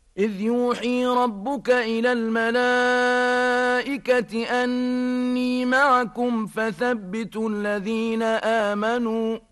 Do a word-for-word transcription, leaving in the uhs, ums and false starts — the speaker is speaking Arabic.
إذ يوحي ربك إلى الملائكة أني معكم فثبتوا الذين آمنوا